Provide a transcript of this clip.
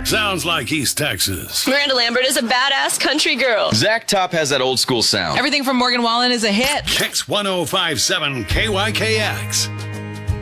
Sounds like East Texas. Miranda Lambert is a badass country girl. Zach Top has that old school sound. Everything from Morgan Wallen is a hit. Kicks 1057 KYKX.